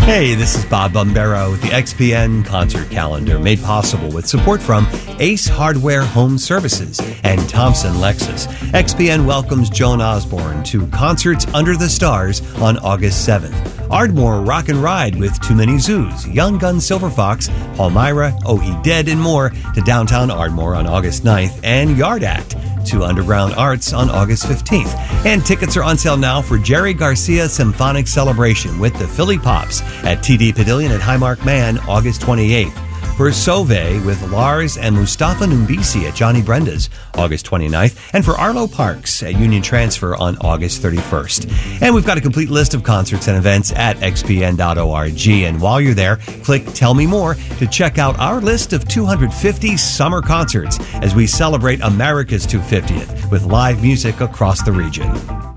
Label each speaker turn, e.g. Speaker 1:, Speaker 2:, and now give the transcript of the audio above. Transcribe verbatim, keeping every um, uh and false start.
Speaker 1: Hey, this is Bob Bombero with the X P N concert calendar, made possible with support from Ace Hardware Home Services and Thompson Lexus. X P N welcomes Joan Osborne to Concerts Under the Stars on August seventh. Ardmore Rock and Ride with Too Many Zoos, Young Gun Silver Fox, Palmyra, Oh He Dead, and more to downtown Ardmore on August ninth, and Yard Act to Underground Arts on August fifteenth. And tickets are on sale now for Jerry Garcia Symphonic Celebration with the Philly Pops at T D Pavilion at Highmark Man August twenty-eighth. For Sauve with Lars and Mustafa Numbisi at Johnny Brenda's August twenty-ninth, and for Arlo Parks at Union Transfer on August thirty-first. And we've got a complete list of concerts and events at x p n dot org. And while you're there, click Tell Me More to check out our list of two hundred fifty summer concerts as we celebrate America's two hundred fiftieth with live music across the region.